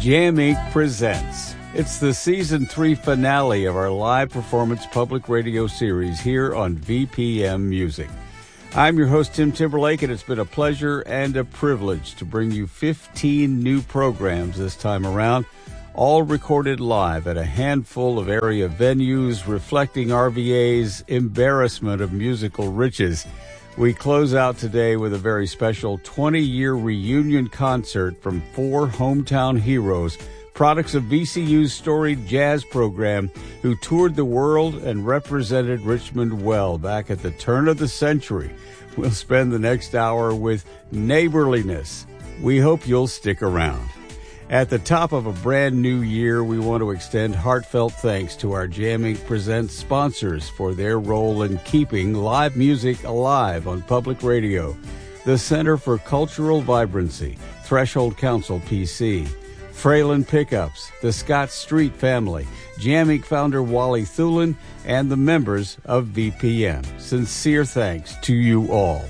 Jam Inc. presents. It's the Season 3 finale of our live performance public radio series here on VPM Music. I'm your host, Tim Timberlake, and it's been a pleasure and a privilege to bring you 15 new programs this time around, all recorded live at a handful of area venues, reflecting RVA's embarrassment of musical riches. We close out today with a very special 20-year reunion concert from four hometown heroes, products of VCU's storied jazz program, who toured the world and represented Richmond well back at the turn of the century. We'll spend the next hour with Neighborliness. We hope you'll stick around. At the top of a brand new year, we want to extend heartfelt thanks to our Jam Inc. Presents sponsors for their role in keeping live music alive on public radio. The Center for Cultural Vibrancy, Threshold Council PC, Fralin Pickups, the Scott Street family, Jam Inc. founder Wally Thulin, and the members of VPM. Sincere thanks to you all.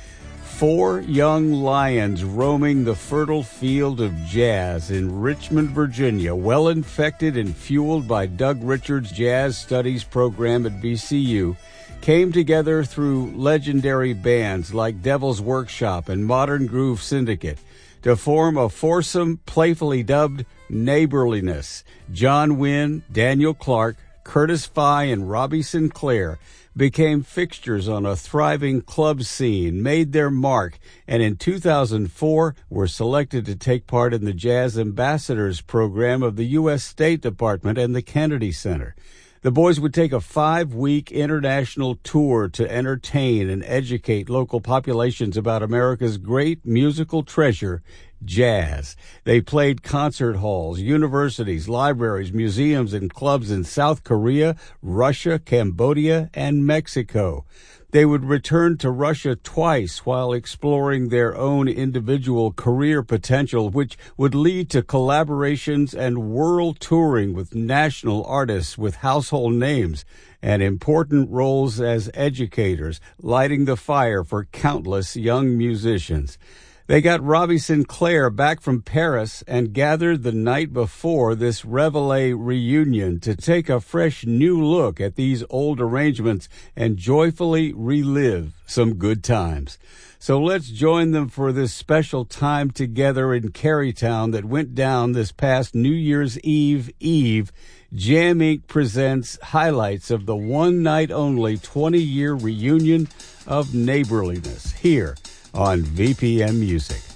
Four young lions roaming the fertile field of jazz in Richmond, Virginia, well infected and fueled by Doug Richards' Jazz Studies program at VCU, came together through legendary bands like Devil's Workshop and Modern Groove Syndicate to form a foursome playfully dubbed Neighborliness. John Wynn, Daniel Clark, Curtis Fye, and Robbie Sinclair became fixtures on a thriving club scene, made their mark, and in 2004 were selected to take part in the Jazz Ambassadors program of the U.S. State Department and the Kennedy Center. The boys would take a 5-week international tour to entertain and educate local populations about America's great musical treasure, jazz. They played concert halls, universities, libraries, museums, and clubs in South Korea, Russia, Cambodia, and Mexico. They would return to Russia twice while exploring their own individual career potential, which would lead to collaborations and world touring with national artists with household names and important roles as educators, lighting the fire for countless young musicians. They got Robbie Sinclair back from Paris and gathered the night before this Reveille reunion to take a fresh new look at these old arrangements and joyfully relive some good times. So let's join them for this special time together in Carytown that went down this past New Year's Eve. Jam Inc. presents highlights of the one-night-only 20-year reunion of Neighborliness here on VPM Music.